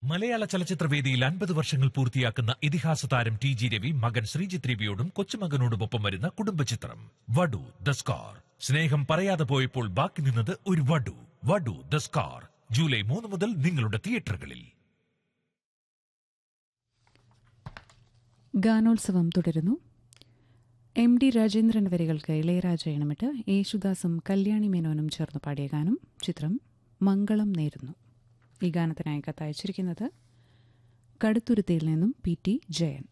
മലയാള ചലച്ചിത്രവേദിയിൽ 50 വർഷങ്ങൾ പൂർത്തിയാക്കുന്ന ഇതിഹാസ താരം ടി ജി രവി മകൻ ശ്രീജിത്ത് രവിയോടും കൊച്ചുമകനോടുമൊപ്പം വരുന്ന കുടുംബചിത്രം വടു ദ സ്കാർ. സ്നേഹം പറയാതെ പോയപ്പോൾ ബാക്കി നിന്നത് ഒരു വടു. വടു ദ സ്കാർ ജൂലൈ 3 മുതൽ നിങ്ങളുടെ തിയേറ്ററുകളിൽ. ഗാനോത്സവം തുടരുന്നു. എം ഡി രാജേന്ദ്രൻ വരികൾക്ക് ഇളയരാജ ഇണമിട്ട് യേശുദാസും കല്യാണി മേനോനും ചേർന്ന് പാടിയ ഗാനം. ചിത്രം മംഗളം നേരുന്നു. ഈ ഗാനത്തിനായി കത്തയച്ചിരിക്കുന്നത് കടുത്തുരുത്തിയിൽ നിന്നും പി ടി ജയൻ.